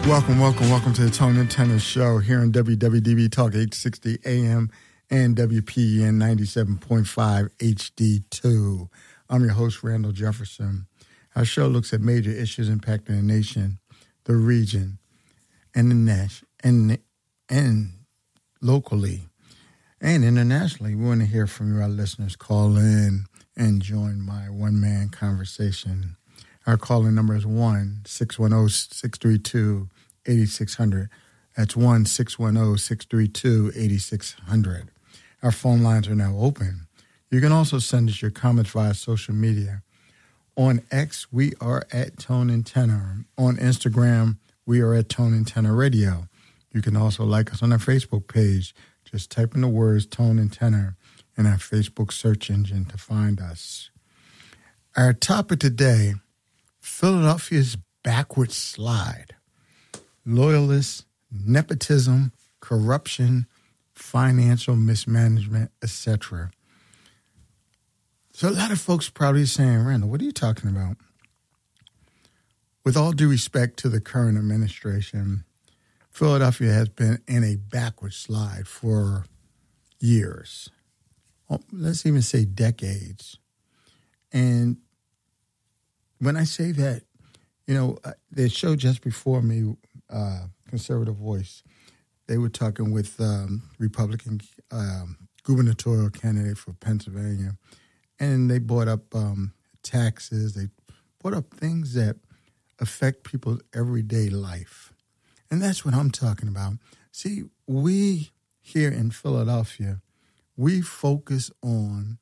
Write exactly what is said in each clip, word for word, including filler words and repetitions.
Welcome, welcome, welcome to the Tone and Tenor Show here on W W D B Talk eight sixty A M and W P E N ninety-seven point five H D two. I'm your host, Randall Jefferson. Our show looks at major issues impacting the nation, the region, and the nation, and and locally and internationally. We want to hear from you, our listeners. Call in and join my one-man conversation. Our calling number is one six one zero, six three two, eight six zero zero. That's one six one zero, six three two, eight six zero zero. Our phone lines are now open. You can also send us your comments via social media. On X, we are at Tone and Tenor. On Instagram, we are at Tone and Tenor Radio. You can also like us on our Facebook page. Just type in the words Tone and Tenor in our Facebook search engine to find us. Our topic today, Philadelphia's backward slide. Loyalists, nepotism, corruption, financial mismanagement, et cetera. So a lot of folks probably saying, Randall, what are you talking about? With all due respect to the current administration, Philadelphia has been in a backward slide for years. Let's even say decades. And when I say that, you know, the show just before me, uh, Conservative Voice, they were talking with um, Republican um, gubernatorial candidate for Pennsylvania, and they brought up um, taxes. They brought up things that affect people's everyday life. And that's what I'm talking about. See, we here in Philadelphia, we focus on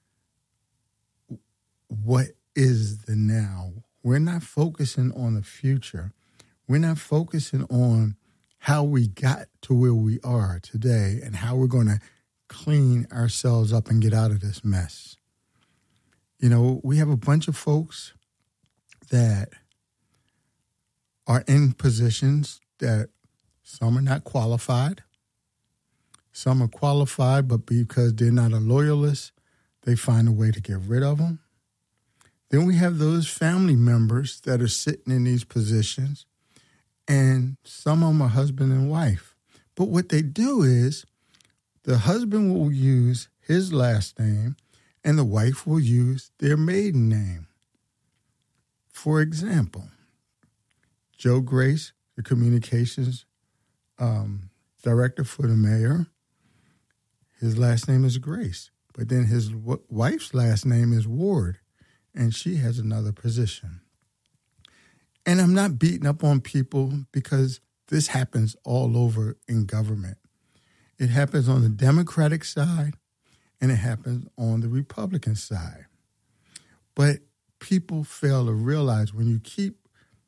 what is the now. We're not focusing on the future. We're not focusing on how we got to where we are today and how we're going to clean ourselves up and get out of this mess. You know, we have a bunch of folks that are in positions that some are not qualified. Some are qualified, but because they're not a loyalist, they find a way to get rid of them. Then we have those family members that are sitting in these positions, and some of them are husband and wife. But what they do is the husband will use his last name and the wife will use their maiden name. For example, Joe Grace, the communications um, director for the mayor, his last name is Grace, but then his w- wife's last name is Ward, and she has another position. And I'm not beating up on people because this happens all over in government. It happens on the Democratic side and it happens on the Republican side. But people fail to realize when you keep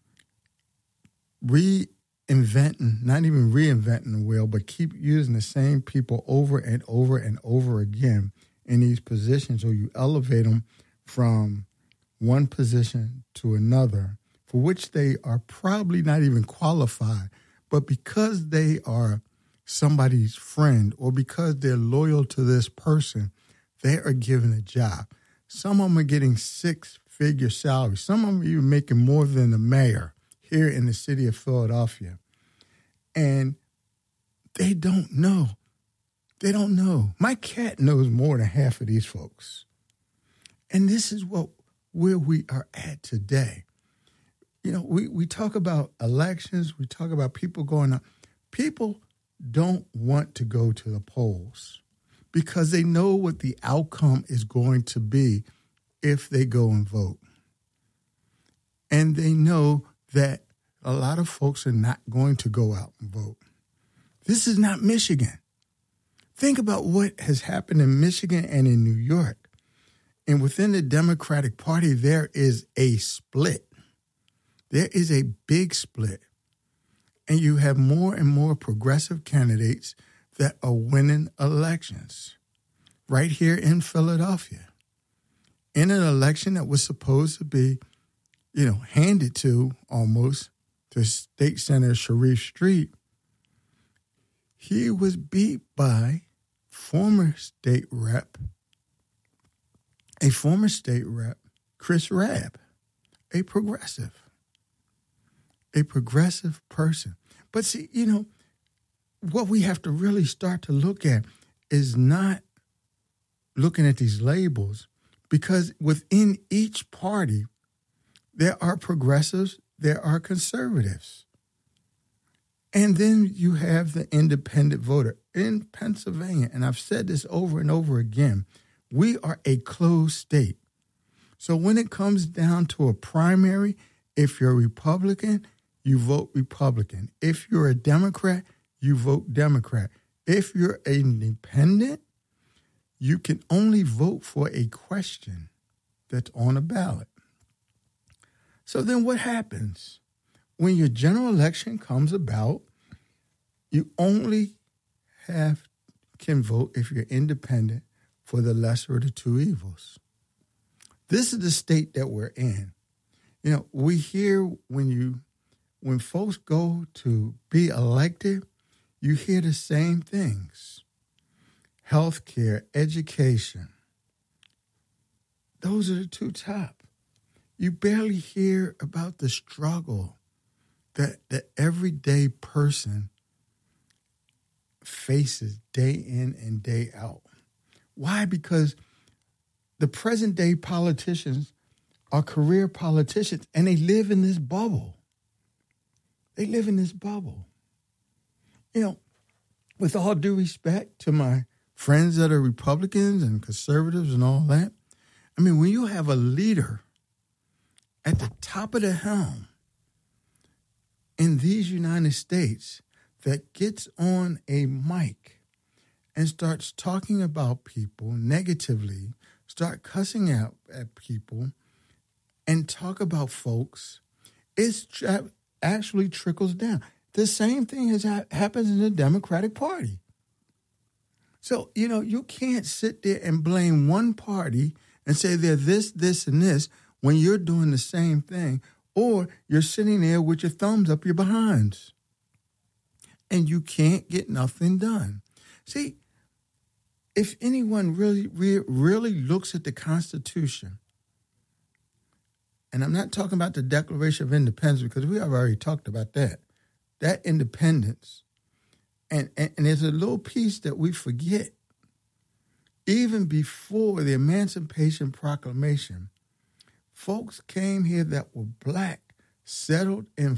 reinventing, not even reinventing the wheel, but keep using the same people over and over and over again in these positions, or you elevate them from one position to another, for which they are probably not even qualified, but because they are somebody's friend or because they're loyal to this person, they are given a job. Some of them are getting six-figure salaries. Some of them are even making more than the mayor here in the city of Philadelphia. And they don't know. They don't know. My cat knows more than half of these folks. And this is what where we are at today. You know, we, we talk about elections. We talk about people going out. People don't want to go to the polls because they know what the outcome is going to be if they go and vote. And they know that a lot of folks are not going to go out and vote. This is not Michigan. Think about what has happened in Michigan and in New York. And within the Democratic Party, there is a split. There is a big split. And you have more and more progressive candidates that are winning elections right here in Philadelphia. In an election that was supposed to be, you know, handed to almost to State Senator Sharif Street, he was beat by former state rep, a former state rep, Chris Rabb, a progressive. a progressive person. But see, you know, what we have to really start to look at is not looking at these labels, because within each party, there are progressives, there are conservatives. And then you have the independent voter. In Pennsylvania, and I've said this over and over again, we are a closed state. So when it comes down to a primary, if you're a Republican, you vote Republican. If you're a Democrat, you vote Democrat. If you're an independent, you can only vote for a question that's on a ballot. So then what happens? When your general election comes about, you only have can vote if you're independent for the lesser of the two evils. This is the state that we're in. You know, we hear when you when folks go to be elected, you hear the same things. Healthcare, education. Those are the two top. You barely hear about the struggle that the everyday person faces day in and day out. Why? Because the present day politicians are career politicians, and they live in this bubble. They live in this bubble. You know, with all due respect to my friends that are Republicans and conservatives and all that, I mean, when you have a leader at the top of the helm in these United States that gets on a mic and starts talking about people negatively, start cussing out at people, and talk about folks, it actually trickles down. The same thing has ha- happens in the Democratic Party. So, you know, you can't sit there and blame one party and say they're this, this, and this when you're doing the same thing, or you're sitting there with your thumbs up your behinds and you can't get nothing done. See, if anyone really, really, really looks at the Constitution, and I'm not talking about the Declaration of Independence because we have already talked about that, that independence, and, and, and there's a little piece that we forget. Even before the Emancipation Proclamation, folks came here that were black, settled in